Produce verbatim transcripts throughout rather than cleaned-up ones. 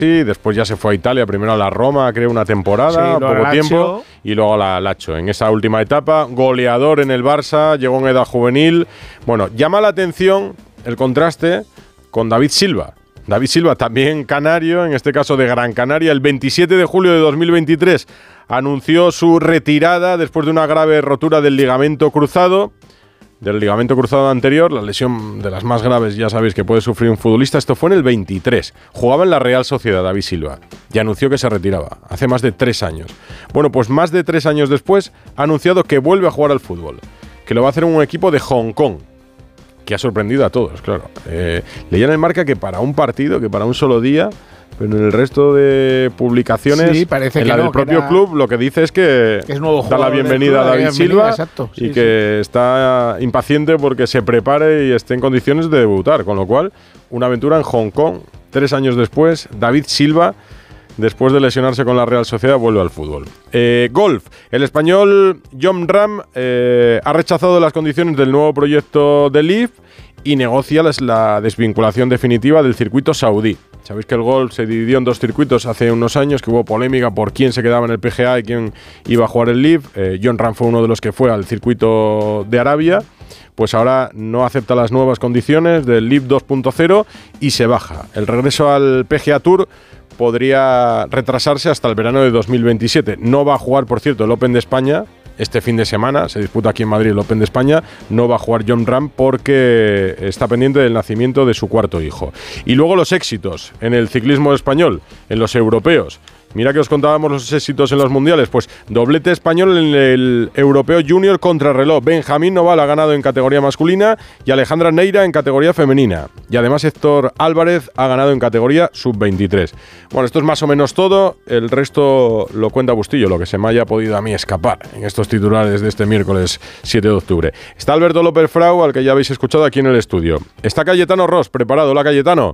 Sí, después ya se fue a Italia, primero a la Roma, creo una temporada, sí, poco tiempo, y luego a la Lazio. En esa última etapa, goleador en el Barça, llegó en edad juvenil. Bueno, llama la atención el contraste con David Silva. David Silva, también canario, en este caso de Gran Canaria, el veintisiete de julio de dos mil veintitrés anunció su retirada después de una grave rotura del ligamento cruzado. Del ligamento cruzado anterior, la lesión de las más graves, ya sabéis, que puede sufrir un futbolista. Esto fue en el veintitrés. Jugaba en la Real Sociedad, David Silva, y anunció que se retiraba, hace más de tres años. Bueno, pues más de tres años después ha anunciado que vuelve a jugar al fútbol, que lo va a hacer en un equipo de Hong Kong, que ha sorprendido a todos, claro. Eh, leía en el Marca que para un partido, que para un solo día, pero en el resto de publicaciones, sí, parece en que la no, del propio era, club, lo que dice es que, que es nuevo da la bienvenida a David bienvenida, Silva exacto, sí, y sí. que está impaciente porque se prepare y esté en condiciones de debutar, con lo cual, una aventura en Hong Kong. Tres años después, David Silva, después de lesionarse con la Real Sociedad, vuelve al fútbol. Eh, golf. El español Jon Rahm eh, ha rechazado las condiciones del nuevo proyecto de L I V y negocia la desvinculación definitiva del circuito saudí. Sabéis que el golf se dividió en dos circuitos hace unos años, que hubo polémica por quién se quedaba en el P G A y quién iba a jugar el L I V. Eh, Jon Rahm fue uno de los que fue al circuito de Arabia. Pues ahora no acepta las nuevas condiciones del L I V dos punto cero y se baja. El regreso al P G A Tour podría retrasarse hasta el verano de dos mil veintisiete. No va a jugar, por cierto, el Open de España. Este fin de semana se disputa aquí en Madrid el Open de España. No va a jugar Jon Rahm porque está pendiente del nacimiento de su cuarto hijo. Y luego los éxitos en el ciclismo español, en los europeos. Mira que os contábamos los éxitos en los mundiales. Pues doblete español en el Europeo Junior contrarreloj. Benjamín Noval ha ganado en categoría masculina y Alejandra Neira en categoría femenina. Y además Héctor Álvarez ha ganado en categoría sub veintitrés. Bueno, esto es más o menos todo. El resto lo cuenta Bustillo, lo que se me haya podido a mí escapar en estos titulares de este miércoles siete de octubre. Está Alberto López Frau, al que ya habéis escuchado aquí en el estudio. Está Cayetano Ros, preparado. Hola, Cayetano.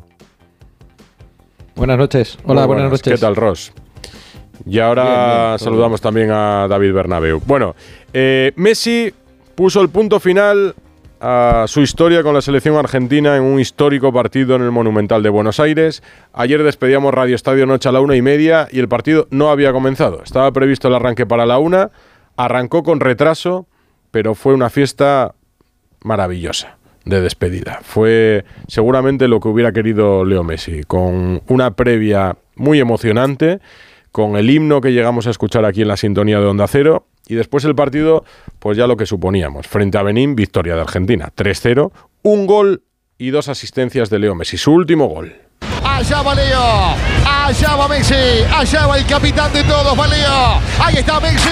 Buenas noches. Hola, buenas, buenas noches. ¿Qué tal, Ros? Y ahora bien, bien, saludamos también a David Bernabéu. Bueno, eh, Messi puso el punto final a su historia con la selección argentina en un histórico partido en el Monumental de Buenos Aires. Ayer despedíamos Radio Estadio Noche a la una y media y el partido no había comenzado. Estaba previsto el arranque para la una, arrancó con retraso, pero fue una fiesta maravillosa de despedida. Fue seguramente lo que hubiera querido Leo Messi, con una previa muy emocionante, con el himno que llegamos a escuchar aquí en la sintonía de Onda Cero, y después el partido, pues ya lo que suponíamos. Frente a Benín, victoria de Argentina, tres cero, un gol y dos asistencias de Leo Messi, su último gol. Allá va Leo, allá va Messi, allá va el capitán de todos, va Leo, ahí está Messi.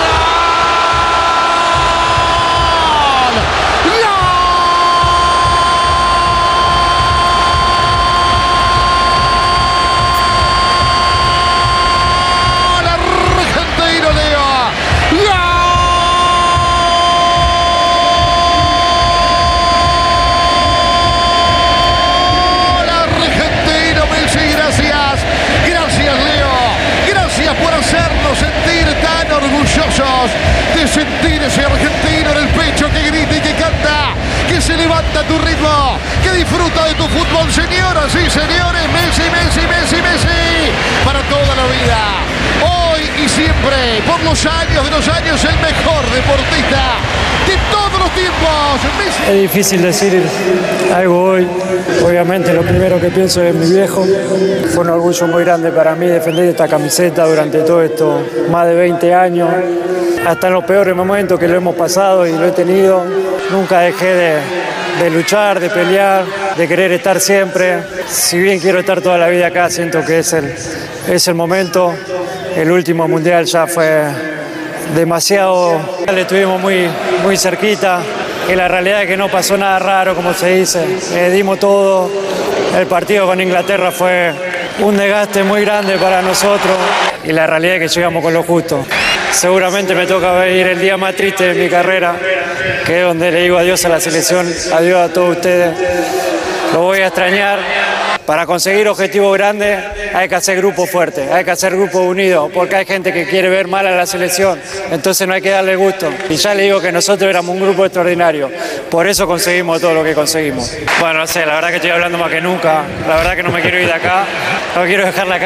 De sentir ese argentino en el pecho que grita y que canta, que se levanta a tu ritmo, que disfruta de tu fútbol, señoras y señores. Messi, Messi, Messi, Messi, para toda la vida, hoy y siempre, por los años de los años, el mejor deportista de todos los tiempos. Messi. Es difícil decir algo hoy. Obviamente lo primero que pienso es mi viejo. Fue un orgullo muy grande para mí defender esta camiseta durante todo esto, más de veinte años. Hasta en los peores momentos que lo hemos pasado y lo he tenido, nunca dejé de, de luchar, de pelear, de querer estar siempre. Si bien quiero estar toda la vida acá, siento que es el, es el momento. El último mundial ya fue demasiado, le estuvimos muy, muy cerquita y la realidad es que no pasó nada raro, como se dice. Eh, dimos todo. El partido con Inglaterra fue un desgaste muy grande para nosotros y la realidad es que llegamos con lo justo. Seguramente me toca vivir el día más triste de mi carrera, que es donde le digo adiós a la selección, adiós a todos ustedes. Lo voy a extrañar. Para conseguir objetivos grandes hay que hacer grupos fuertes, hay que hacer grupos unidos, porque hay gente que quiere ver mal a la selección, entonces no hay que darle gusto. Y ya le digo que nosotros éramos un grupo extraordinario, por eso conseguimos todo lo que conseguimos. Bueno, no sé, la verdad que estoy hablando más que nunca, la verdad que no me quiero ir de acá, no quiero dejar la casa.